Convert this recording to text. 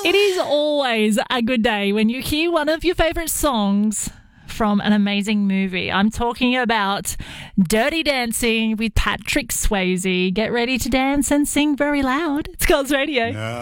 It is always a good day when you hear one of your favourite songs from an amazing movie. I'm talking about Dirty Dancing with Patrick Swayze. Get ready to dance and sing very loud. It's Girls Radio. No.